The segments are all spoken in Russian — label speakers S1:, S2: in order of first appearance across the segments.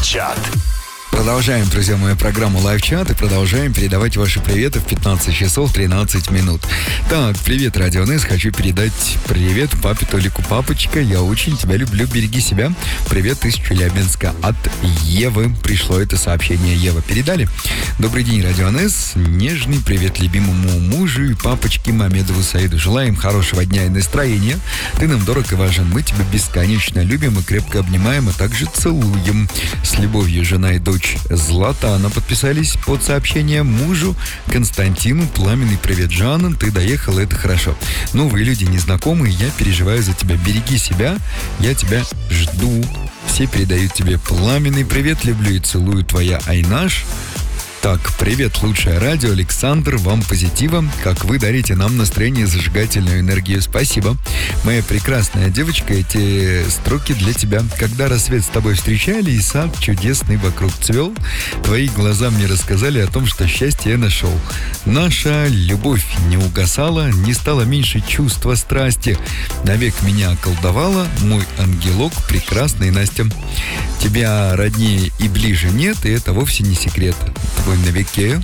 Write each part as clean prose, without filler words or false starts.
S1: Лайв-чат.
S2: Продолжаем, друзья, мою программу «Лайв-чат» и продолжаем передавать ваши приветы в 15 часов 13 минут. Так, привет, Радио НС. Хочу передать привет папе Толику. Папочка, я очень тебя люблю, береги себя. Привет из Челябинска от Евы. Пришло это сообщение. Ева, передали. Добрый день, Радио НС. Нежный привет любимому мужу и папочке Мамедову Саиду. Желаем хорошего дня и настроения. Ты нам дорог и важен. Мы тебя бесконечно любим и крепко обнимаем, а также целуем. С любовью, жена и дочь Златана подписались под сообщение мужу Константину. Пламенный привет, Жанна. Ты доехала, это хорошо. Новые люди, незнакомые, я переживаю за тебя. Береги себя, я тебя жду. Все передают тебе пламенный привет. Люблю и целую, твоя Айнаш. Так, привет, лучшее радио, Александр, вам позитива, как вы дарите нам настроение и зажигательную энергию, спасибо. Моя прекрасная девочка, эти строки для тебя. Когда рассвет с тобой встречали, и сад чудесный вокруг цвел, твои глаза мне рассказали о том, что счастье я нашел. Наша любовь не угасала, не стало меньше чувства страсти. Навек меня околдовала, мой ангелок, прекрасный Настя. Тебя роднее и ближе нет, и это вовсе не секрет. Твой навеки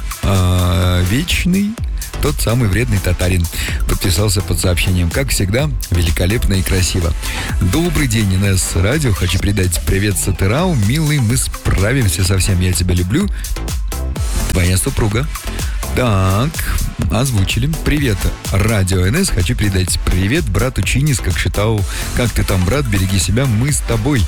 S2: вечный, тот самый вредный татарин. Подписался под сообщением. Как всегда, великолепно и красиво. Добрый день, НС Радио. Хочу передать привет Сатырау. Милый, мы справимся со всем. Я тебя люблю. Твоя супруга. Так, озвучили. Привет, Радио НС. Хочу передать привет брату Чинис, как Шитау. Как ты там, брат? Береги себя. Мы с тобой.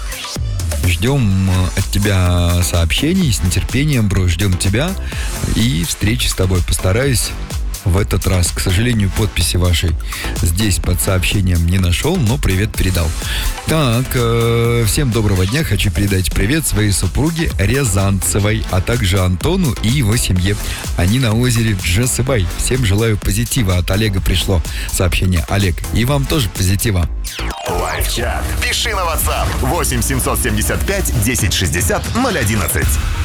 S2: Ждем от тебя сообщений, с нетерпением, бро, ждем тебя и встречи с тобой. Постараюсь в этот раз. К сожалению, подписи вашей здесь под сообщением не нашел, но привет передал. Так, всем доброго дня. Хочу передать привет своей супруге Рязанцевой, а также Антону и его семье. Они на озере Джасыбай. Всем желаю позитива. От Олега пришло сообщение. Олег, и вам тоже позитива.
S1: Лайв-чат. Пиши на WhatsApp 8 775 1060 011.